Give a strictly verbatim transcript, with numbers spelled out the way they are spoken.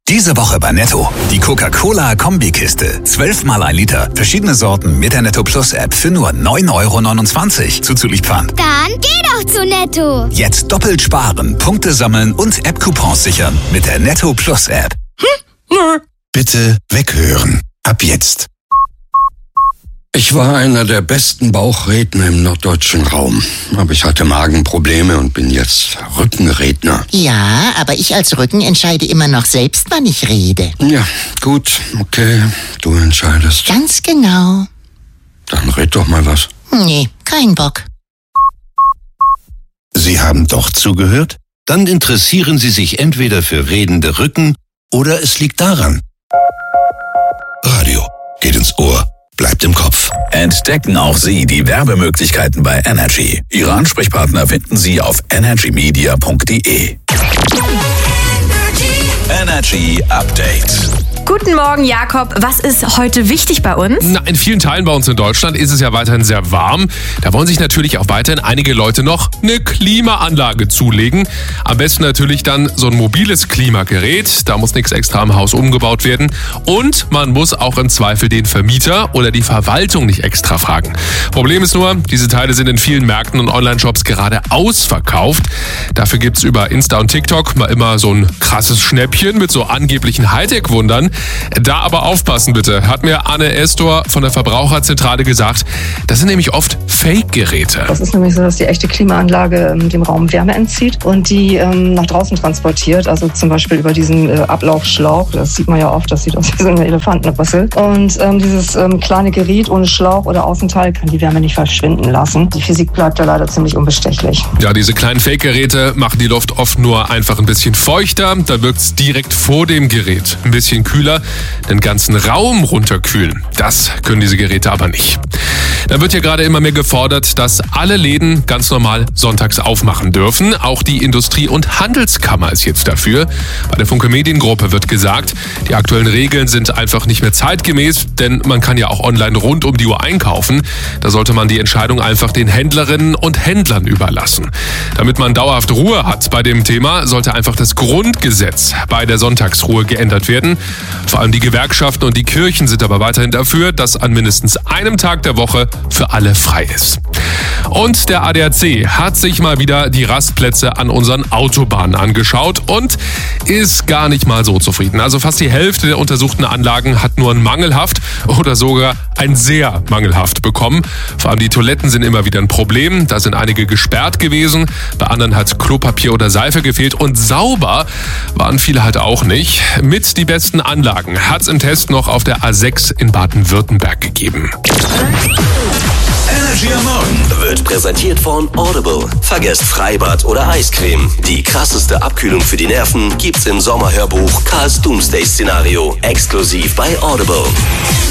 Diese Woche bei Netto. Die Coca-Cola-Kombikiste. zwölf mal ein Liter. Verschiedene Sorten mit der Netto Plus App für nur neun Euro neunundzwanzig. Zuzüglich Pfand. Dann geh doch zu Netto. Jetzt doppelt sparen, Punkte sammeln und App-Coupons sichern mit der Netto Plus App. Hm? Bitte weghören. Ab jetzt. Ich war einer der besten Bauchredner im norddeutschen Raum. Aber ich hatte Magenprobleme und bin jetzt Rückenredner. Ja, aber ich als Rücken entscheide immer noch selbst, wann ich rede. Ja, gut, okay, du entscheidest. Ganz genau. Dann red doch mal was. Nee, kein Bock. Sie haben doch zugehört? Dann interessieren Sie sich entweder für redende Rücken oder es liegt daran. Radio geht ins Ohr. Bleibt im Kopf. Entdecken auch Sie die Werbemöglichkeiten bei Energy. Ihre Ansprechpartner finden Sie auf energy media punkt de. Energy Update. Guten Morgen, Jakob. Was ist heute wichtig bei uns? Na, in vielen Teilen bei uns in Deutschland ist es ja weiterhin sehr warm. Da wollen sich natürlich auch weiterhin einige Leute noch eine Klimaanlage zulegen. Am besten natürlich dann so ein mobiles Klimagerät. Da muss nichts extra im Haus umgebaut werden. Und man muss auch im Zweifel den Vermieter oder die Verwaltung nicht extra fragen. Problem ist nur, diese Teile sind in vielen Märkten und Online-Shops gerade ausverkauft. Dafür gibt's über Insta und TikTok mal immer so ein krasses Schnäppchen mit so angeblichen Hightech-Wundern. Da aber aufpassen bitte, hat mir Anne Estor von der Verbraucherzentrale gesagt. Das sind nämlich oft Fake-Geräte. Das ist nämlich so, dass die echte Klimaanlage ähm, dem Raum Wärme entzieht und die ähm, nach draußen transportiert. Also zum Beispiel über diesen äh, Ablaufschlauch. Das sieht man ja oft, das sieht aus wie so eine Elefantenrüssel. Und ähm, dieses ähm, kleine Gerät ohne Schlauch oder Außenteil kann die Wärme nicht verschwinden lassen. Die Physik bleibt da leider ziemlich unbestechlich. Ja, diese kleinen Fake-Geräte machen die Luft oft nur einfach ein bisschen feuchter. Da wirkt es direkt vor dem Gerät ein bisschen kühler. Den ganzen Raum runterkühlen. Das können diese Geräte aber nicht. Da wird ja gerade immer mehr gefordert, dass alle Läden ganz normal sonntags aufmachen dürfen. Auch die Industrie- und Handelskammer ist jetzt dafür. Bei der Funke Mediengruppe wird gesagt, die aktuellen Regeln sind einfach nicht mehr zeitgemäß, denn man kann ja auch online rund um die Uhr einkaufen. Da sollte man die Entscheidung einfach den Händlerinnen und Händlern überlassen. Damit man dauerhaft Ruhe hat bei dem Thema, sollte einfach das Grundgesetz bei der Sonntagsruhe geändert werden. Vor allem die Gewerkschaften und die Kirchen sind aber weiterhin dafür, dass an mindestens einem Tag der Woche für alle frei ist. Und der A D A C hat sich mal wieder die Rastplätze an unseren Autobahnen angeschaut und ist gar nicht mal so zufrieden. Also fast die Hälfte der untersuchten Anlagen hat nur ein mangelhaft oder sogar ein sehr mangelhaft bekommen. Vor allem die Toiletten sind immer wieder ein Problem. Da sind einige gesperrt gewesen. Bei anderen hat Klopapier oder Seife gefehlt. Und sauber waren viele halt auch nicht. Mit die besten Anlagen hat es im Test noch auf der A sechs in Baden-Württemberg gegeben. Energy am Morgen wird präsentiert von Audible. Vergesst Freibad oder Eiscreme. Die krasseste Abkühlung für die Nerven gibt's im Sommerhörbuch Karls Doomsday-Szenario. Exklusiv bei Audible.